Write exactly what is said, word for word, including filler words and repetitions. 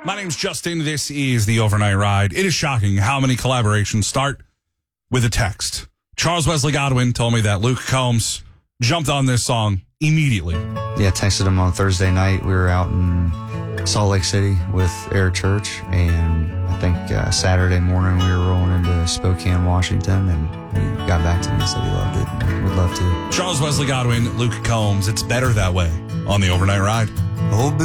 My name's Justin. This is the Overnight Ride. It is shocking how many collaborations start with a text. Charles Wesley Godwin told me that Luke Combs jumped on this song immediately. Yeah, texted him on Thursday night. We were out in Salt Lake City with Air Church, and I think uh, Saturday morning we were rolling into Spokane, Washington, and he got back to me and said he loved it and would love to. Charles Wesley Godwin, Luke Combs. It's better that way on the Overnight Ride. Oh,